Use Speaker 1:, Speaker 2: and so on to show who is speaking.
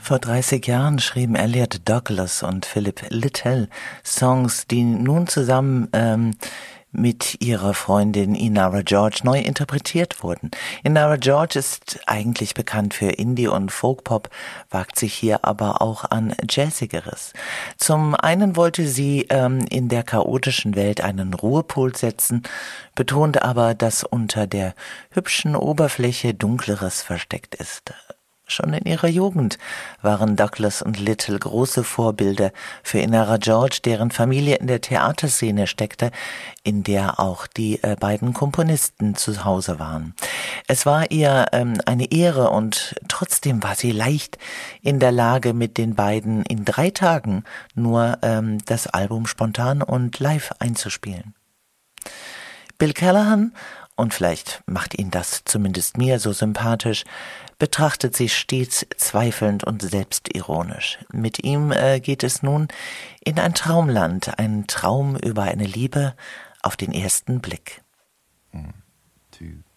Speaker 1: Vor 30 Jahren schrieben Elliot Douglas und Philip Littell Songs, die nun zusammen mit ihrer Freundin Inara George neu interpretiert wurden. Inara George ist eigentlich bekannt für Indie- und Folkpop, wagt sich hier aber auch an Jazzigeres. Zum einen wollte sie in der chaotischen Welt einen Ruhepol setzen, betonte aber, dass unter der hübschen Oberfläche Dunkleres versteckt ist. Schon in ihrer Jugend waren Douglas und Little große Vorbilder für Inara George, deren Familie in der Theaterszene steckte, in der auch die beiden Komponisten zu Hause waren. Es war ihr eine Ehre und trotzdem war sie leicht in der Lage, mit den beiden in 3 Tagen nur das Album spontan und live einzuspielen. Bill Callahan, und vielleicht macht ihn das zumindest mir so sympathisch, betrachtet sie stets zweifelnd und selbstironisch. Mit ihm geht es nun in ein Traumland, ein Traum über eine Liebe auf den ersten Blick.
Speaker 2: 1, 2,